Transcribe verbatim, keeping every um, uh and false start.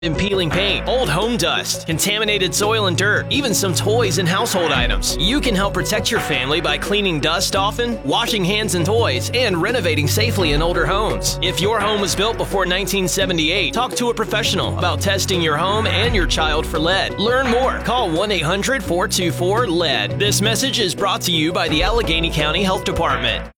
In peeling paint, old home dust, contaminated soil and dirt, even some toys and household items. You can help protect your family by cleaning dust often, washing hands and toys, and renovating safely in older homes. If your home was built before nineteen seventy-eight, talk to a professional about testing your home and your child for lead. Learn more. Call one eight hundred, four two four, lead. This message is brought to you by the Allegheny County Health Department.